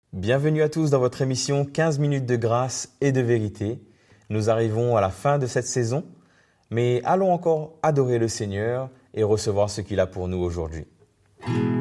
Bienvenue à tous dans votre émission 15 minutes de grâce et de vérité. Nous arrivons à la fin de cette saison, mais allons encore adorer le Seigneur et recevoir ce qu'il a pour nous aujourd'hui.